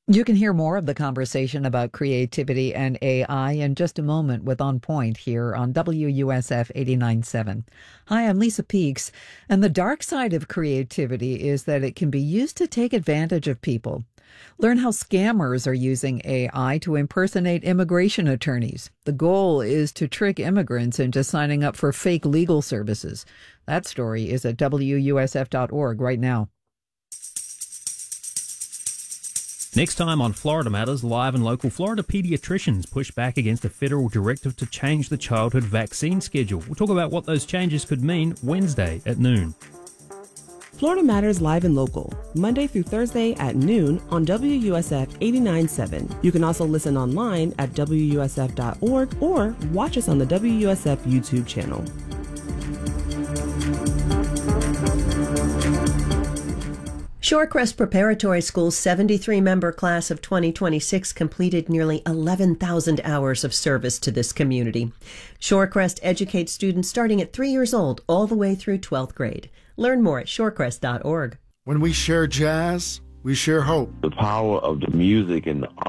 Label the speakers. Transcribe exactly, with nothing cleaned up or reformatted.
Speaker 1: You can hear more of the conversation about creativity and A I in just a moment with On Point here on W U S F eighty-nine point seven. Hi, I'm Lisa Peeks, and the dark side of creativity is that it can be used to take advantage of people. Learn how scammers are using A I to impersonate immigration attorneys. The goal is to trick immigrants into signing up for fake legal services. That story is at W U S F dot org right now.
Speaker 2: Next time on Florida Matters, live and local Florida pediatricians push back against a federal directive to change the childhood vaccine schedule. We'll talk about what those changes could mean Wednesday at noon.
Speaker 3: Florida Matters live and local, Monday through Thursday at noon on W U S F eighty-nine point seven. You can also listen online at W U S F dot org or watch us on the W U S F YouTube channel.
Speaker 4: Shorecrest Preparatory School's seventy-three member class of twenty twenty-six completed nearly eleven thousand hours of service to this community. Shorecrest educates students starting at three years old all the way through twelfth grade. Learn more at shorecrest dot org.
Speaker 5: When we share jazz, we share hope.
Speaker 6: The power of the music and the